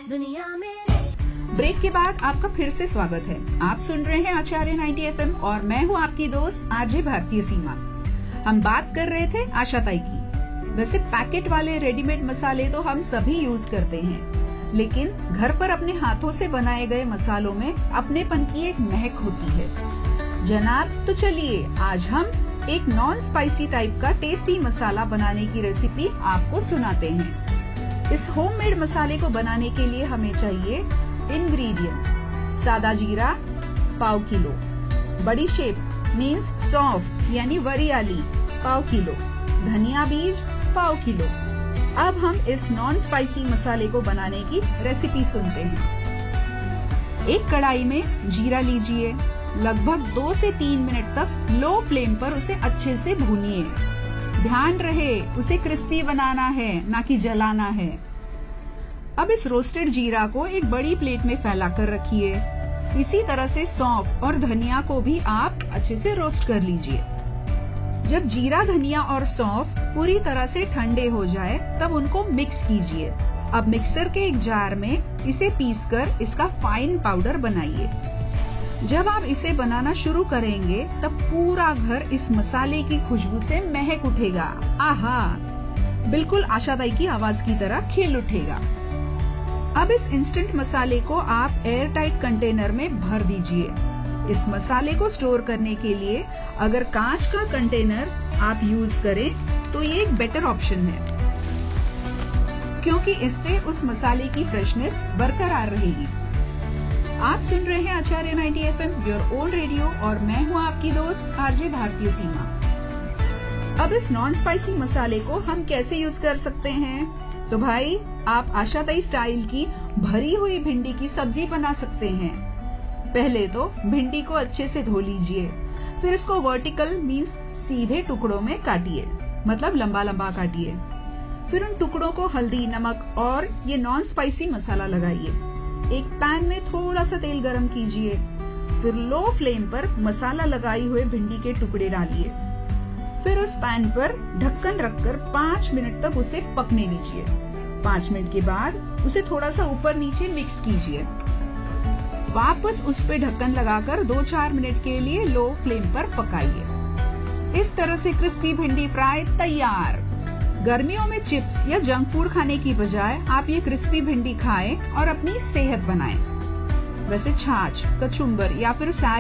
दुनिया में। ब्रेक के बाद आपका फिर से स्वागत है। आप सुन रहे हैं आचार्य 90 FM और मैं हूँ आपकी दोस्त आरजे भारतीय सीमा। हम बात कर रहे थे आशा ताई की। वैसे पैकेट वाले रेडीमेड मसाले तो हम सभी यूज करते हैं, लेकिन घर पर अपने हाथों से बनाए गए मसालों में अपनेपन की एक महक होती है जनाब। तो चलिए आज हम एक नॉन स्पाइसी टाइप का टेस्टी मसाला बनाने की रेसिपी आपको सुनाते हैं। इस होममेड मसाले को बनाने के लिए हमें चाहिए इंग्रेडिएंट्स: सादा जीरा पाव किलो, बड़ी शेप मीन्स सौंफ यानी वरियाली पाव किलो, धनिया बीज पाव किलो। अब हम इस नॉन स्पाइसी मसाले को बनाने की रेसिपी सुनते हैं। एक कढ़ाई में जीरा लीजिए, लगभग 2 से 3 मिनट तक लो फ्लेम पर उसे अच्छे से भूनिए। ध्यान रहे उसे क्रिस्पी बनाना है, ना कि जलाना है। अब इस रोस्टेड जीरा को एक बड़ी प्लेट में फैलाकर रखिए। इसी तरह से सौंफ और धनिया को भी आप अच्छे से रोस्ट कर लीजिए। जब जीरा, धनिया और सौंफ पूरी तरह से ठंडे हो जाए तब उनको मिक्स कीजिए। अब मिक्सर के एक जार में इसे पीसकर इसका फाइन पाउडर बनाइए। जब आप इसे बनाना शुरू करेंगे तब पूरा घर इस मसाले की खुशबू से महक उठेगा। आहा, बिल्कुल आशा ताई की आवाज की तरह खिल उठेगा। अब इस इंस्टेंट मसाले को आप एयर टाइट कंटेनर में भर दीजिए। इस मसाले को स्टोर करने के लिए अगर कांच का कंटेनर आप यूज करें तो ये एक बेटर ऑप्शन है, क्योंकि इससे उस मसाले की फ्रेशनेस बरकरार रहेगी। आप सुन रहे हैं आचार्य 90 FM योर ओन रेडियो और मैं हूँ आपकी दोस्त आरजे भारतीय सीमा। अब इस नॉन स्पाइसी मसाले को हम कैसे यूज कर सकते हैं? तो भाई आप आशा ताई स्टाइल की भरी हुई भिंडी की सब्जी बना सकते हैं। पहले तो भिंडी को अच्छे से धो लीजिए, फिर इसको वर्टिकल मीन्स सीधे टुकड़ों में काटिए, मतलब लंबा लंबा काटिए। फिर उन टुकड़ों को हल्दी, नमक और ये नॉन स्पाइसी मसाला लगाइए। एक पैन में थोड़ा सा तेल गरम कीजिए, फिर लो फ्लेम पर मसाला लगाए हुए भिंडी के टुकड़े डालिए। फिर उस पैन पर ढक्कन रखकर 5 मिनट तक उसे पकने दीजिए। 5 मिनट के बाद उसे थोड़ा सा ऊपर नीचे मिक्स कीजिए। वापस उस पे ढक्कन लगाकर 2-4 मिनट के लिए लो फ्लेम पर पकाइए। इस तरह से क्रिस्पी भिंडी फ्राई तैयार। गर्मियों में चिप्स या जंक फूड खाने की बजाय आप ये क्रिस्पी भिंडी खाएं और अपनी सेहत बनाएं। वैसे छाछ, कचुम्बर या फिर